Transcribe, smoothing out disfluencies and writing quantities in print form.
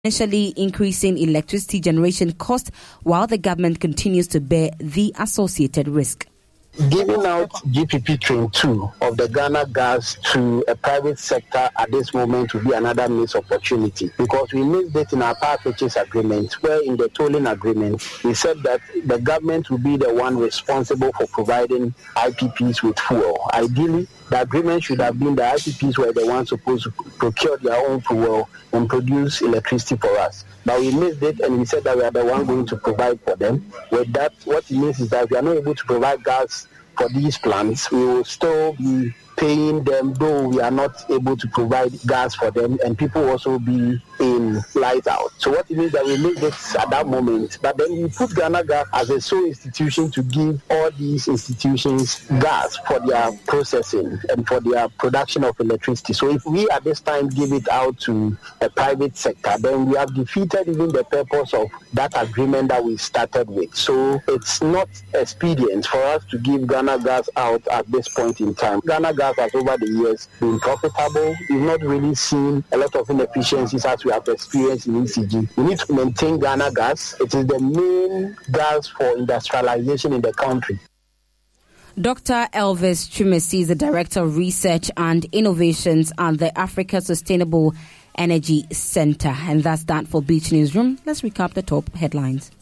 Initially increasing electricity generation cost while the government continues to bear the associated risk. Giving out GPP Train 2 of the Ghana gas to a private sector at this moment will be another missed opportunity, because we missed it in our power purchase agreement, where in the tolling agreement we said that the government will be the one responsible for providing IPPs with fuel. Ideally, the agreement should have been the IPPs were the ones supposed to procure their own fuel and produce electricity for us. But we missed it, and we said that we are the one going to provide for them. With that, what it means is that if we are not able to provide gas for these plants, we will still be paying them, though we are not able to provide gas for them, and people also be in light out. So what it means that we made this at that moment, but then we put Ghana Gas as a sole institution to give all these institutions gas for their processing and for their production of electricity. So if we at this time give it out to a private sector, then we have defeated even the purpose of that agreement that we started with. So it's not expedient for us to give Ghana Gas out at this point in time. Ghana Gas has over the years been profitable. We've not really seen a lot of inefficiencies as we have experienced in ECG. We need to maintain Ghana Gas. It is the main gas for industrialization in the country. Dr. Elvis Twumasi is the Director of Research and Innovations at the Africa Sustainable Energy Center. And that's that for Beach Newsroom. Let's recap the top headlines.